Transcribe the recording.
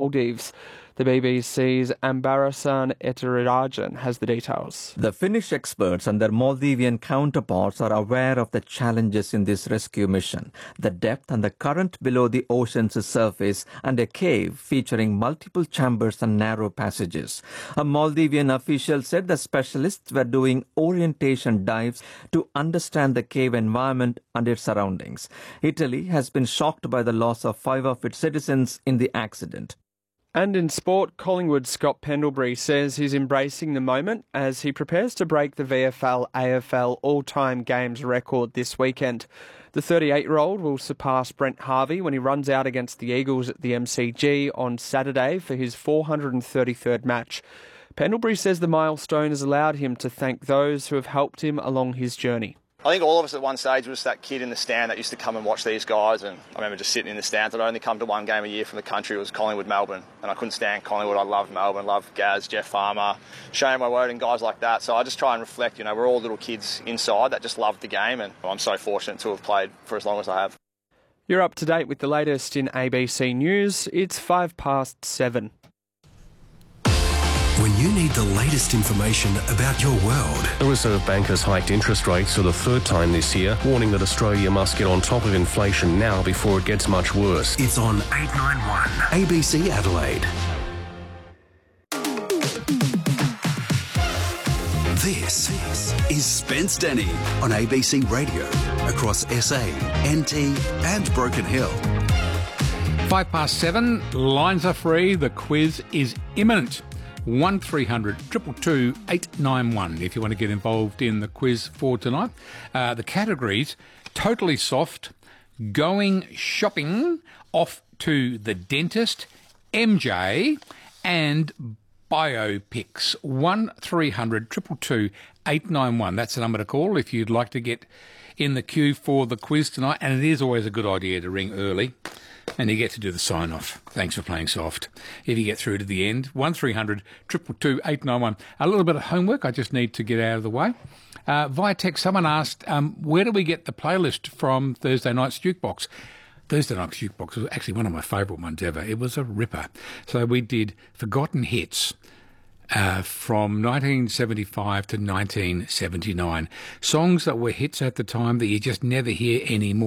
Maldives. The BBC's Ambarasan Eterirajan has the details. The Finnish experts and their Maldivian counterparts are aware of the challenges in this rescue mission, the depth and the current below the ocean's surface, and a cave featuring multiple chambers and narrow passages. A Maldivian official said the specialists were doing orientation dives to understand the cave environment and its surroundings. Italy has been shocked by the loss of 5 of its citizens in the accident. And in sport, Collingwood's Scott Pendlebury says he's embracing the moment as he prepares to break the VFL-AFL all-time games record this weekend. The 38-year-old will surpass Brent Harvey when he runs out against the Eagles at the MCG on Saturday for his 433rd match. Pendlebury says the milestone has allowed him to thank those who have helped him along his journey. I think all of us at one stage was that kid in the stand that used to come and watch these guys, and I remember just sitting in the stands. I'd only come to one game a year from the country. It was Collingwood, Melbourne, and I couldn't stand Collingwood. I loved Melbourne, loved Gaz, Jeff Farmer, Shane Woewode and guys like that. So I just try and reflect, we're all little kids inside that just loved the game, and I'm so fortunate to have played for as long as I have. You're up to date with the latest in ABC News. It's 7:05. When you need the latest information about your world. The Reserve Bank has hiked interest rates for the third time this year, warning that Australia must get on top of inflation now before it gets much worse. It's on 891 ABC Adelaide. This is Spence Denny on ABC Radio across SA, NT and Broken Hill. 7:05, lines are free, the quiz is imminent. 1300 222 891 if you want to get involved in the quiz for tonight. The categories: totally soft, going shopping, off to the dentist, MJ, and biopics. 1300 222 891. That's the number to call if you'd like to get in the queue for the quiz tonight. And it is always a good idea to ring early. And you get to do the sign-off. Thanks for playing soft. If you get through to the end, 1300 222 891. A little bit of homework I just need to get out of the way. Via text, someone asked, where do we get the playlist from Thursday Night's Jukebox? Thursday Night's Jukebox was actually one of my favourite ones ever. It was a ripper. So we did Forgotten Hits from 1975 to 1979. Songs that were hits at the time that you just never hear anymore.